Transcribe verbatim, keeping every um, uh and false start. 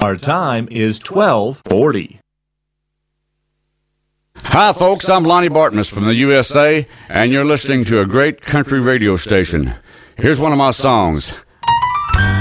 Our time is twelve forty. Hi, folks. I'm Lonnie Bartmus from the U S A, and you're listening to a great country radio station. Here's one of my songs,